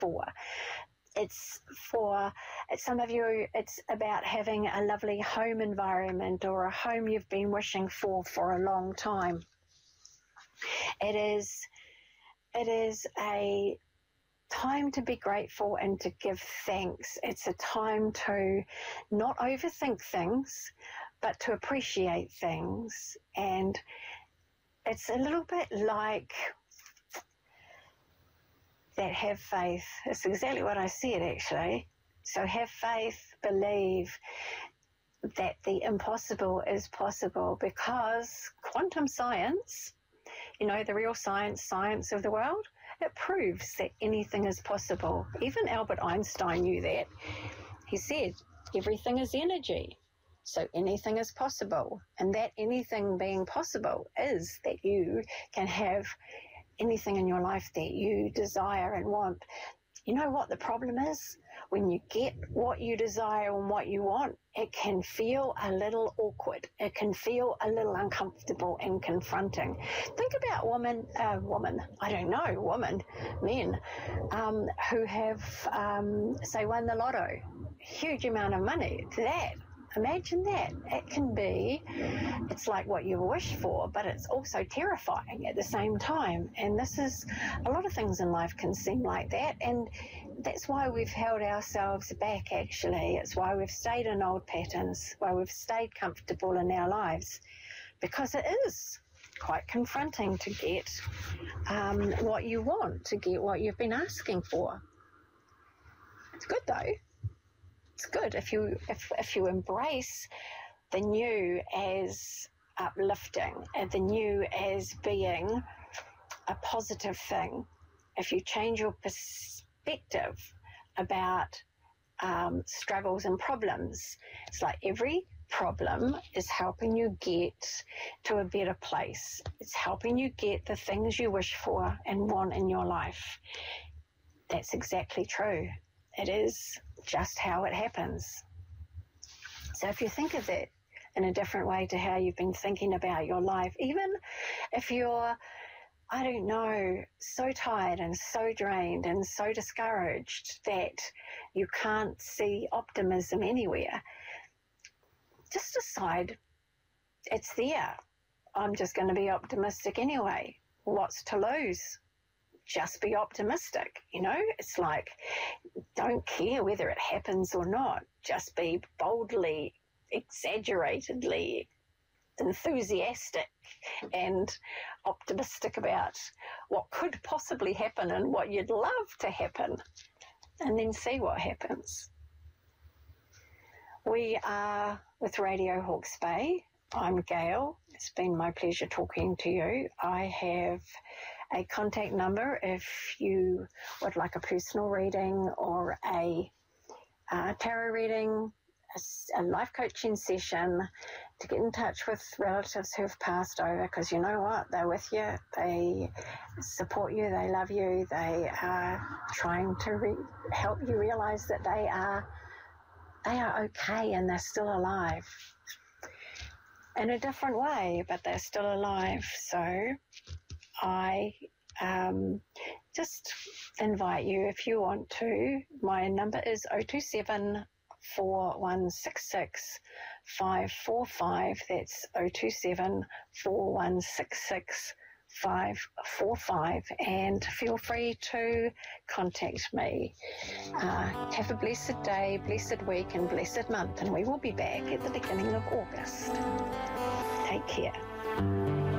for. Some of you, it's about having a lovely home environment or a home you've been wishing for a long time. It is a time to be grateful and to give thanks. It's a time to not overthink things, but to appreciate things. And it's a little bit like that have faith. It's exactly what I said, actually. So have faith, believe that the impossible is possible, because quantum science, you know, the real science of the world, it proves that anything is possible. Even Albert Einstein knew that. He said, everything is energy, so anything is possible. And that anything being possible is that you can have anything in your life that you desire and want. You know what the problem is? When you get what you desire and what you want, it can feel a little awkward. It can feel a little uncomfortable and confronting. Think about men, who have, say, won the lotto, huge amount of money. Imagine that. It can be, it's like what you wish for, but it's also terrifying at the same time. And a lot of things in life can seem like that. And that's why we've held ourselves back, actually. It's why we've stayed in old patterns, why we've stayed comfortable in our lives. Because it is quite confronting to get what you want, to get what you've been asking for. It's good, though. It's good if you embrace the new as uplifting and the new as being a positive thing. If you change your perspective about struggles and problems, it's like every problem is helping you get to a better place. It's helping you get the things you wish for and want in your life. That's exactly true. It is just how it happens. So if you think of it in a different way to how you've been thinking about your life, even if you're, I don't know, so tired and so drained and so discouraged that you can't see optimism anywhere, just decide it's there. I'm just going to be optimistic anyway. What's to lose? Just be optimistic, you know? It's like, don't care whether it happens or not. Just be boldly, exaggeratedly enthusiastic and optimistic about what could possibly happen and what you'd love to happen, and then see what happens. We are with Radio Hawke's Bay. I'm Gail. It's been my pleasure talking to you. I have a contact number if you would like a personal reading or a tarot reading, a life coaching session, to get in touch with relatives who have passed over, because you know what? They're with you. They support you. They love you. They are trying to help you realize that they are okay and they're still alive. In a different way, but they're still alive. So I just invite you, if you want to. My number is 027 4166 545. That's 027 4166 545, and feel free to contact me. Have a blessed day, blessed week, and blessed month, and we will be back at the beginning of August. Take care.